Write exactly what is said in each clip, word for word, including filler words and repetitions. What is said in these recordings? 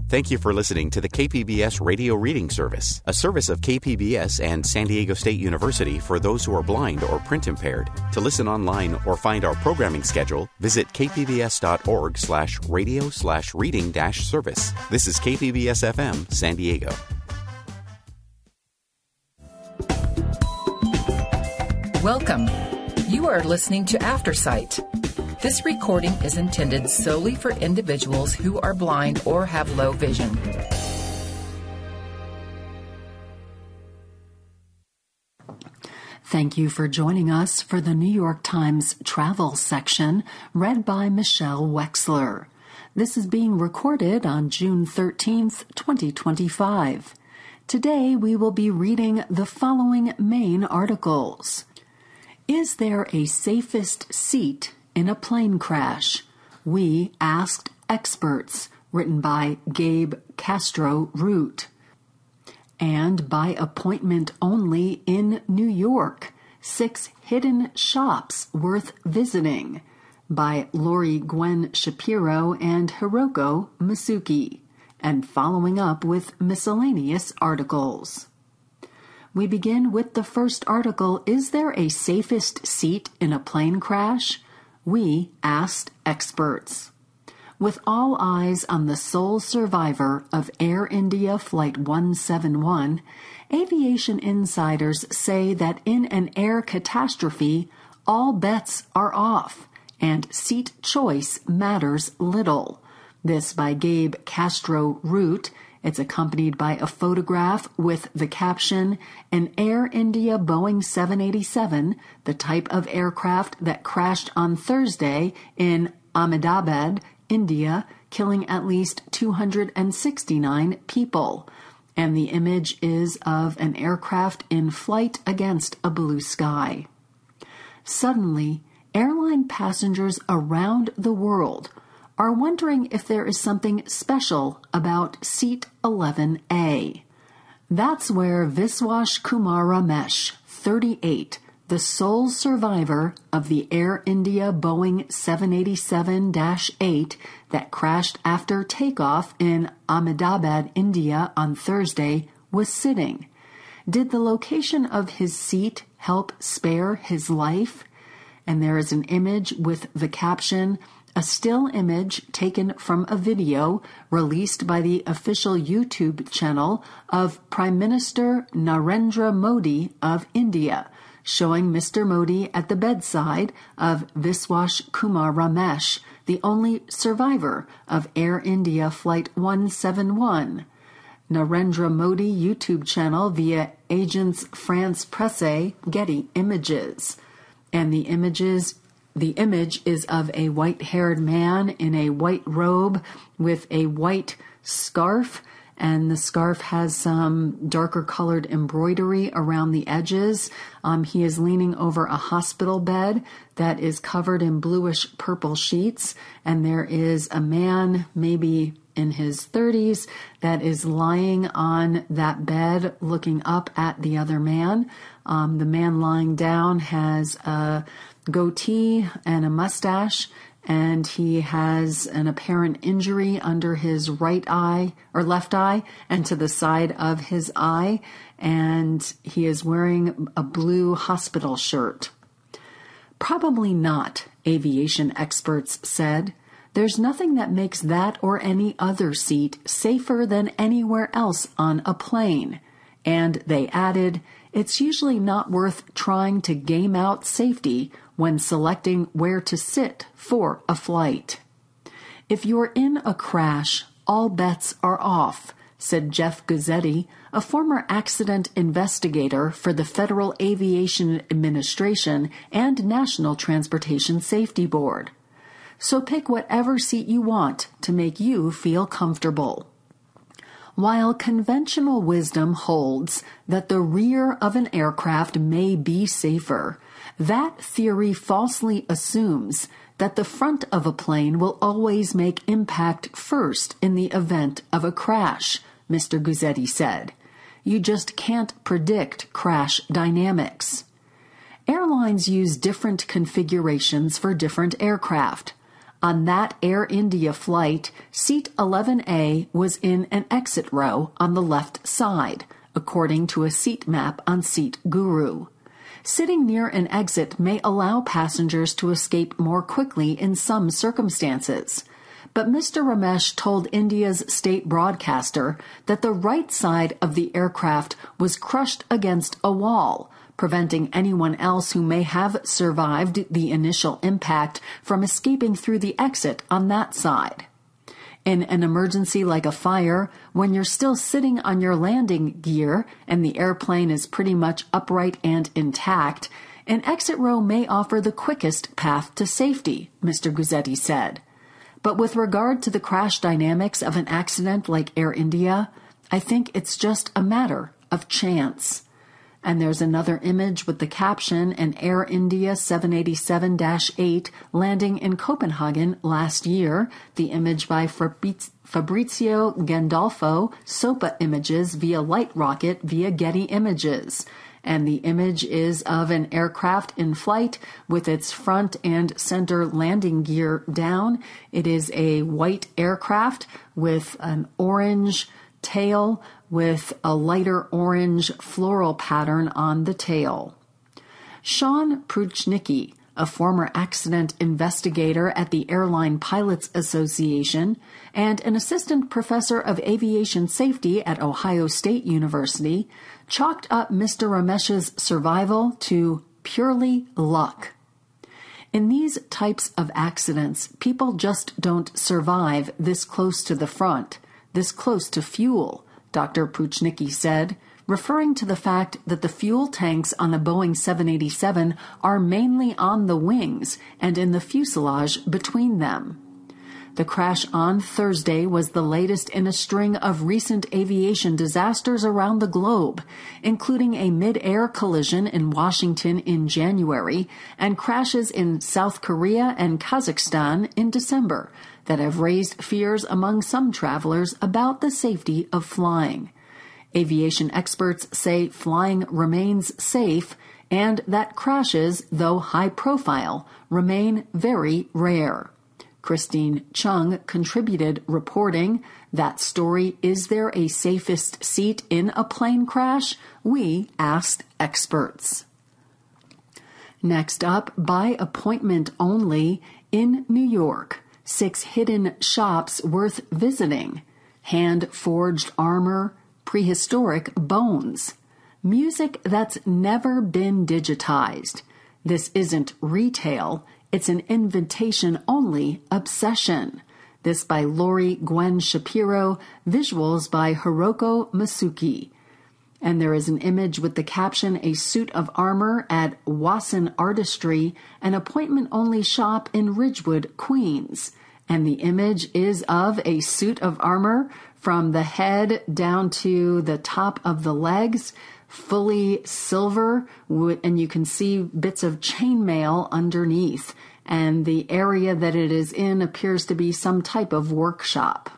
Thank you for listening to the K P B S Radio Reading Service, a service of K P B S and San Diego State University for those who are blind or print impaired. To listen online or find our programming schedule, visit kpbs.org slash radio slash reading dash service. This is K P B S F M, San Diego. Welcome. You are listening to Aftersight. This recording is intended solely for individuals who are blind or have low vision. Thank you for joining us for the New York Times travel section, read by Michelle Wexler. This is being recorded on June thirteenth, twenty twenty-five. Today we will be reading the following main articles. Is there a safest seat in a plane crash? We asked experts, written by Gabe Castro-Root. And by appointment only in New York, six hidden shops worth visiting, by Lori Gwen Shapiro and Hiroko Masuki, and following up with miscellaneous articles. We begin with the first article, Is there a safest seat in a plane crash? We asked experts. With all eyes on the sole survivor of Air India Flight one seventy-one, aviation insiders say that in an air catastrophe, all bets are off, and seat choice matters little. This by Gabe Castro-Root. It's accompanied by a photograph with the caption, An Air India Boeing seven eighty-seven, the type of aircraft that crashed on Thursday in Ahmedabad, India, killing at least two hundred sixty-nine people. And the image is of an aircraft in flight against a blue sky. Suddenly, airline passengers around the world are wondering if there is something special about Seat eleven A. That's where Viswash Kumar Ramesh, thirty-eight, the sole survivor of the Air India Boeing seven eighty-seven dash eight that crashed after takeoff in Ahmedabad, India on Thursday, was sitting. Did the location of his seat help spare his life? And there is an image with the caption, a still image taken from a video released by the official YouTube channel of Prime Minister Narendra Modi of India, showing Mister Modi at the bedside of Viswash Kumar Ramesh, the only survivor of Air India Flight one seventy-one. Narendra Modi YouTube channel via Agence France Presse, Getty Images. And the images The image is of a white-haired man in a white robe with a white scarf, and the scarf has some darker-colored embroidery around the edges. Um, he is leaning over a hospital bed that is covered in bluish-purple sheets, and there is a man, maybe in his thirties, that is lying on that bed looking up at the other man. Um, the man lying down has a goatee and a mustache, and he has an apparent injury under his right eye or left eye and to the side of his eye, and he is wearing a blue hospital shirt. Probably not, aviation experts said. There's nothing that makes that or any other seat safer than anywhere else on a plane. And they added, it's usually not worth trying to game out safety when selecting where to sit for a flight. If you're in a crash, all bets are off, said Jeff Guzzetti, a former accident investigator for the Federal Aviation Administration and National Transportation Safety Board. So pick whatever seat you want to make you feel comfortable. While conventional wisdom holds that the rear of an aircraft may be safer, that theory falsely assumes that the front of a plane will always make impact first in the event of a crash, Mister Guzzetti said. You just can't predict crash dynamics. Airlines use different configurations for different aircraft. On that Air India flight, seat eleven A was in an exit row on the left side, according to a seat map on Seat Guru. Sitting near an exit may allow passengers to escape more quickly in some circumstances. But Mister Ramesh told India's state broadcaster that the right side of the aircraft was crushed against a wall, preventing anyone else who may have survived the initial impact from escaping through the exit on that side. In an emergency like a fire, when you're still sitting on your landing gear and the airplane is pretty much upright and intact, an exit row may offer the quickest path to safety, Mister Guzzetti said. But with regard to the crash dynamics of an accident like Air India, I think it's just a matter of chance. And there's another image with the caption, an Air India seven eighty-seven dash eight landing in Copenhagen last year, the image by Fabrizio Gandolfo, SOPA Images via Light Rocket via Getty Images. And the image is of an aircraft in flight with its front and center landing gear down. It is a white aircraft with an orange tail with a lighter orange floral pattern on the tail. Sean Pruchnicki, a former accident investigator at the Airline Pilots Association and an assistant professor of aviation safety at Ohio State University, chalked up Mister Ramesh's survival to purely luck. In these types of accidents, people just don't survive this close to the front, this close to fuel, Doctor Pruchnicki said, referring to the fact that the fuel tanks on a Boeing seven eighty-seven are mainly on the wings and in the fuselage between them. The crash on Thursday was the latest in a string of recent aviation disasters around the globe, including a mid-air collision in Washington in January and crashes in South Korea and Kazakhstan in December that have raised fears among some travelers about the safety of flying. Aviation experts say flying remains safe and that crashes, though high profile, remain very rare. Christine Chung contributed, reporting, "That story, Is There a Safest Seat in a Plane Crash? We asked experts." Next up, by appointment only, in New York, six hidden shops worth visiting, hand-forged armor, prehistoric bones, music that's never been digitized. This isn't retail. It's an invitation-only obsession. This by Lori Gwen Shapiro, visuals by Hiroko Masuki. And there is an image with the caption, "A suit of armor at Wasson Artistry, an appointment-only shop in Ridgewood, Queens." And the image is of a suit of armor from the head down to the top of the legs, fully silver, and you can see bits of chainmail underneath, and the area that it is in appears to be some type of workshop.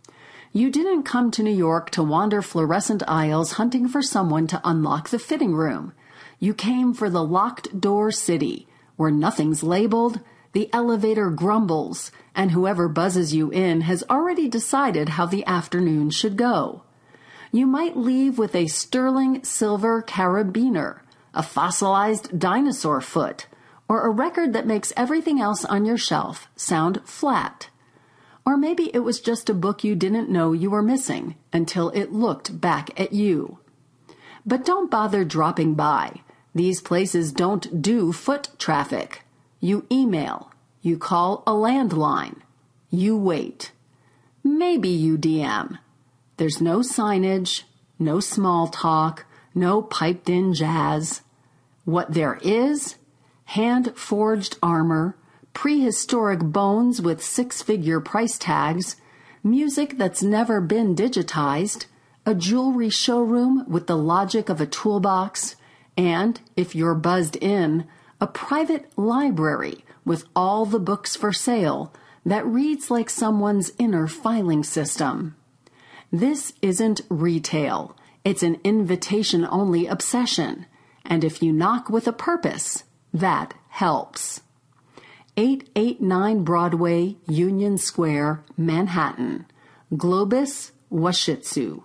You didn't come to New York to wander fluorescent aisles hunting for someone to unlock the fitting room. You came for the locked door city, where nothing's labeled, the elevator grumbles, and whoever buzzes you in has already decided how the afternoon should go. You might leave with a sterling silver carabiner, a fossilized dinosaur foot, or a record that makes everything else on your shelf sound flat. Or maybe it was just a book you didn't know you were missing until it looked back at you. But don't bother dropping by. These places don't do foot traffic. You email. You call a landline. You wait. Maybe you D M. There's no signage, no small talk, no piped-in jazz. What there is, hand-forged armor, prehistoric bones with six-figure price tags, music that's never been digitized, a jewelry showroom with the logic of a toolbox, and, if you're buzzed in, a private library with all the books for sale that reads like someone's inner filing system. This isn't retail. It's an invitation-only obsession. And if you knock with a purpose, that helps. eight eighty-nine Broadway, Union Square, Manhattan. Globus Washitsu.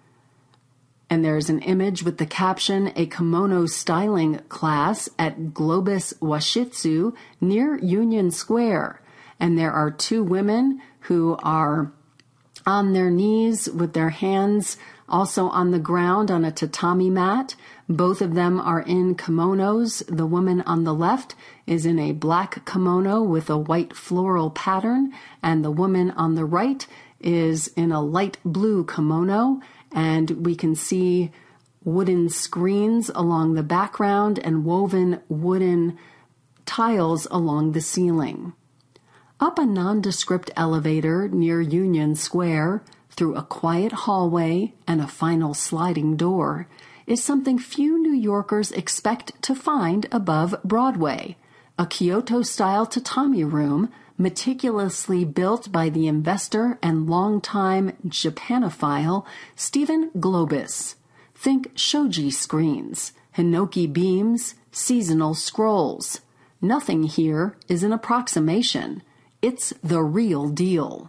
And there's an image with the caption, a kimono styling class at Globus Washitsu near Union Square. And there are two women who are on their knees with their hands also on the ground on a tatami mat. Both of them are in kimonos. The woman on the left is in a black kimono with a white floral pattern, and the woman on the right is in a light blue kimono, and we can see wooden screens along the background and woven wooden tiles along the ceiling. Up a nondescript elevator near Union Square, through a quiet hallway and a final sliding door, is something few New Yorkers expect to find above Broadway, a Kyoto-style tatami room meticulously built by the investor and longtime Japanophile Stephen Globus. Think shoji screens, hinoki beams, seasonal scrolls. Nothing here is an approximation. It's the real deal.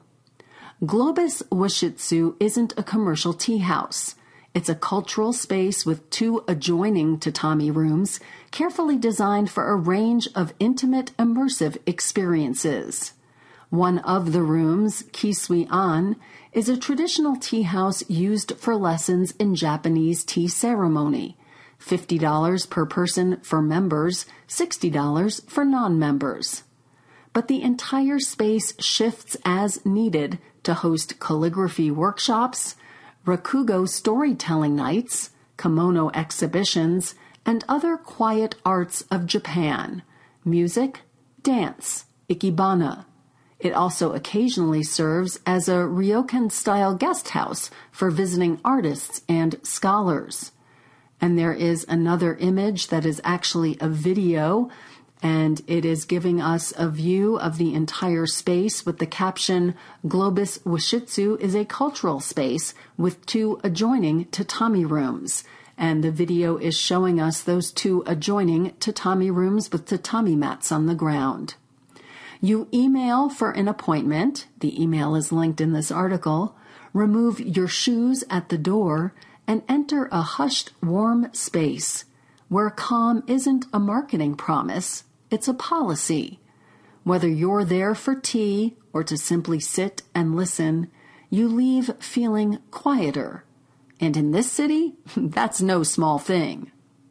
Globus Washitsu isn't a commercial tea house. It's a cultural space with two adjoining tatami rooms, carefully designed for a range of intimate, immersive experiences. One of the rooms, Kisui-an, is a traditional tea house used for lessons in Japanese tea ceremony. fifty dollars per person for members, sixty dollars for non-members. But the entire space shifts as needed to host calligraphy workshops, rakugo storytelling nights, kimono exhibitions, and other quiet arts of Japan, music, dance, ikebana. It also occasionally serves as a ryokan-style guest house for visiting artists and scholars. And there is another image that is actually a video, and it is giving us a view of the entire space with the caption, Globus Washitsu is a cultural space with two adjoining tatami rooms. And the video is showing us those two adjoining tatami rooms with tatami mats on the ground. You email for an appointment. The email is linked in this article. Remove your shoes at the door and enter a hushed, warm space where calm isn't a marketing promise. It's a policy. Whether you're there for tea or to simply sit and listen, you leave feeling quieter. And in this city, that's no small thing.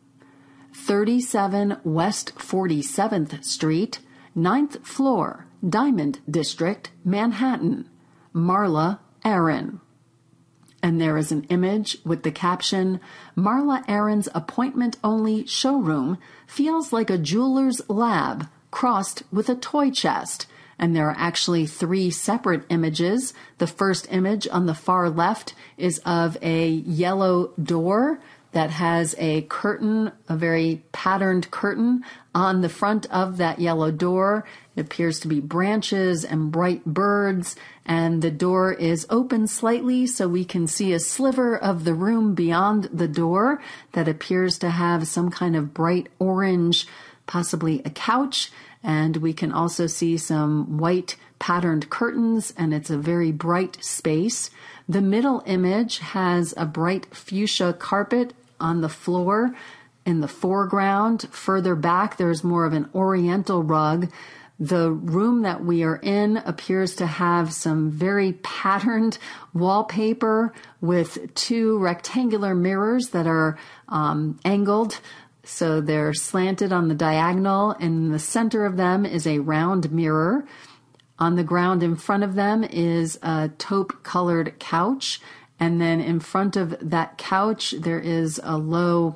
thirty-seven West forty-seventh Street, ninth floor, Diamond District, Manhattan. Marla Aaron. And there is an image with the caption, Marla Aaron's appointment-only showroom feels like a jeweler's lab crossed with a toy chest. And there are actually three separate images. The first image on the far left is of a yellow door that has a curtain, a very patterned curtain on the front of that yellow door. It appears to be branches and bright birds, and the door is open slightly so we can see a sliver of the room beyond the door that appears to have some kind of bright orange, possibly a couch, and we can also see some white patterned curtains, and it's a very bright space. The middle image has a bright fuchsia carpet on the floor. In the foreground, further back, there's more of an oriental rug. The room that we are in appears to have some very patterned wallpaper with two rectangular mirrors that are um, angled. So they're slanted on the diagonal. In the center of them is a round mirror. On the ground in front of them is a taupe-colored couch. And then in front of that couch, there is a low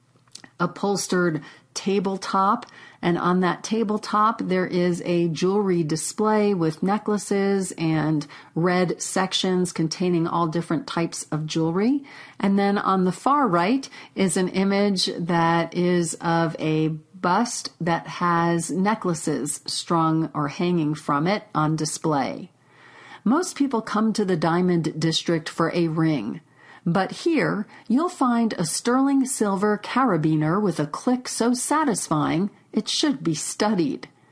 upholstered tabletop. And on that tabletop, there is a jewelry display with necklaces and red sections containing all different types of jewelry. And then on the far right is an image that is of a bust that has necklaces strung or hanging from it on display. Most people come to the Diamond District for a ring, but here you'll find a sterling silver carabiner with a click so satisfying it should be studied.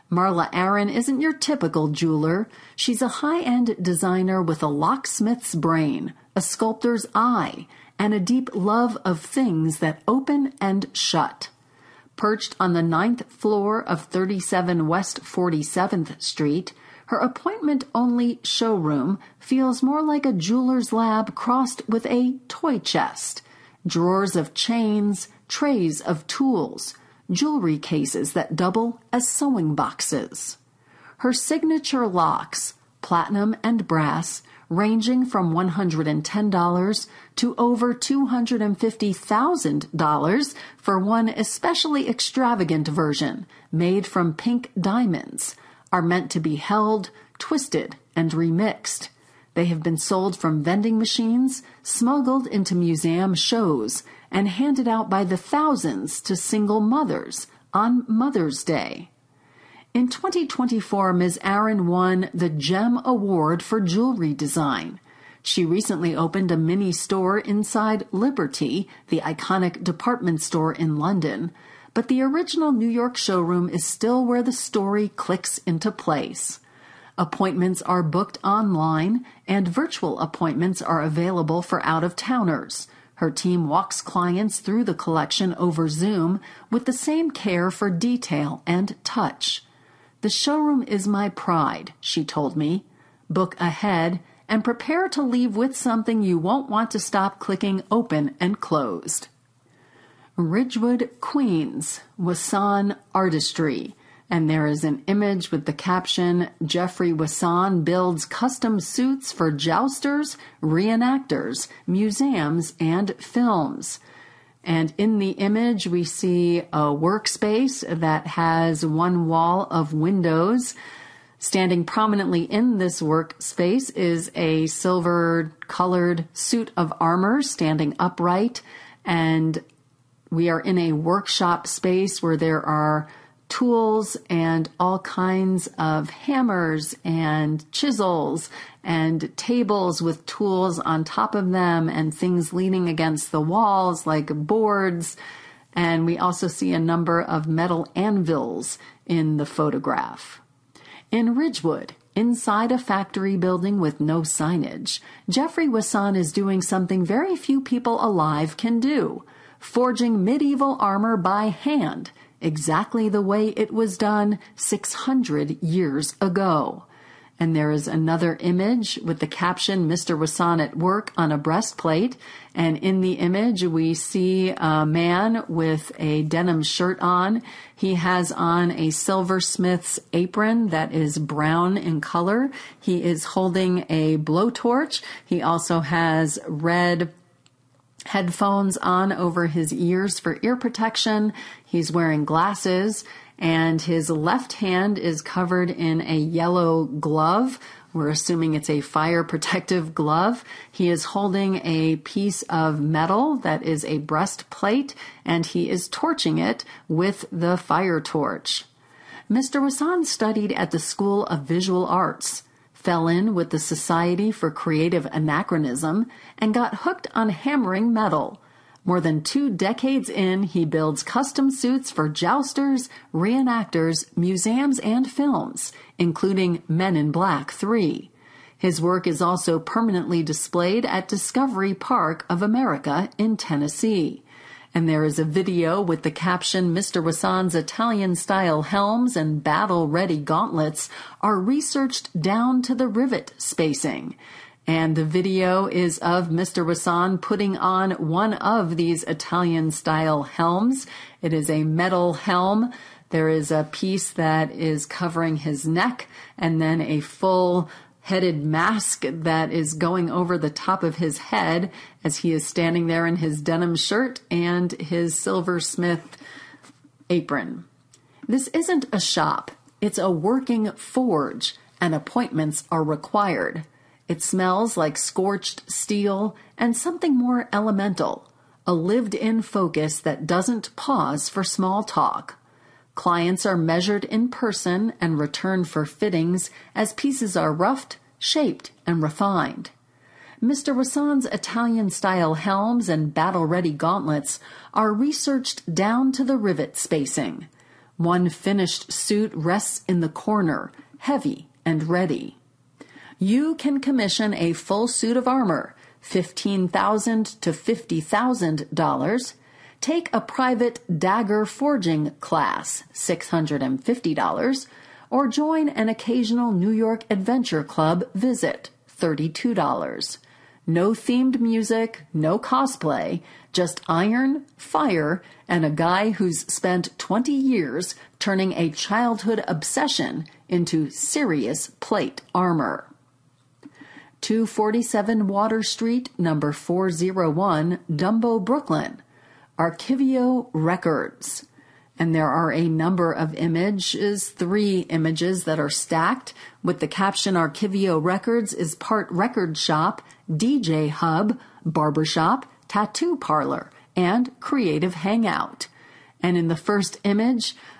Marla Aaron isn't your typical jeweler. She's a high-end designer with a locksmith's brain, a sculptor's eye, and a deep love of things that open and shut. Perched on the ninth floor of thirty-seven West forty-seventh Street, her appointment-only showroom feels more like a jeweler's lab crossed with a toy chest. Drawers of chains, trays of tools, jewelry cases that double as sewing boxes. Her signature locks, platinum and brass, ranging from one hundred ten dollars to over two hundred fifty thousand dollars for one especially extravagant version made from pink diamonds, are meant to be held, twisted, and remixed. They have been sold from vending machines, smuggled into museum shows, and handed out by the thousands to single mothers on Mother's Day. In twenty twenty-four, Miz Aaron won the GEM Award for Jewelry Design. She recently opened a mini store inside Liberty, the iconic department store in London, but the original New York showroom is still where the story clicks into place. Appointments are booked online, and virtual appointments are available for out-of-towners. Her team walks clients through the collection over Zoom with the same care for detail and touch. "The showroom is my pride," she told me. "Book ahead and prepare to leave with something you won't want to stop clicking open and closed." Ridgewood, Queens, Wasson Artistry. And there is an image with the caption, "Jeffrey Wasson builds custom suits for jousters, reenactors, museums, and films." And in the image, we see a workspace that has one wall of windows. Standing prominently in this workspace is a silver-colored suit of armor standing upright. And we are in a workshop space where there are tools and all kinds of hammers and chisels and tables with tools on top of them and things leaning against the walls like boards. And we also see a number of metal anvils in the photograph. In Ridgewood, inside a factory building with no signage, Jeffrey Wasson is doing something very few people alive can do: forging medieval armor by hand, exactly the way it was done six hundred years ago. And there is another image with the caption, "Mister Wasson at work," on a breastplate. And in the image, we see a man with a denim shirt on. He has on a silversmith's apron that is brown in color. He is holding a blowtorch. He also has red headphones on over his ears for ear protection. He's wearing glasses, and his left hand is covered in a yellow glove. We're assuming it's a fire protective glove. He is holding a piece of metal that is a breastplate, and he is torching it with the fire torch. Mister Wasson studied at the School of Visual Arts, fell in with the Society for Creative Anachronism, and got hooked on hammering metal. More than two decades in, he builds custom suits for jousters, reenactors, museums, and films, including Men in Black three. His work is also permanently displayed at Discovery Park of America in Tennessee. And there is a video with the caption, "Mister Wasson's Italian-style helms and battle-ready gauntlets are researched down to the rivet spacing." And the video is of Mister Wasson putting on one of these Italian-style helms. It is a metal helm. There is a piece that is covering his neck, and then a full headed mask that is going over the top of his head as he is standing there in his denim shirt and his silversmith apron. This isn't a shop. It's a working forge, and appointments are required. It smells like scorched steel and something more elemental, a lived-in focus that doesn't pause for small talk. Clients are measured in person and returned for fittings as pieces are roughed, shaped, and refined. Mister Wasson's Italian-style helms and battle-ready gauntlets are researched down to the rivet spacing. One finished suit rests in the corner, heavy and ready. You can commission a full suit of armor, fifteen thousand dollars to fifty thousand dollars. Take a private dagger forging class, six hundred fifty dollars, or join an occasional New York Adventure Club visit, thirty-two dollars. No themed music, no cosplay, just iron, fire, and a guy who's spent twenty years turning a childhood obsession into serious plate armor. two forty-seven Water Street, number four oh one, Dumbo, Brooklyn. Archivio Records. And there are a number of images, three images that are stacked with the caption Archivio Records is part record shop, D J hub, barbershop, tattoo parlor, and creative hangout. And in the first image,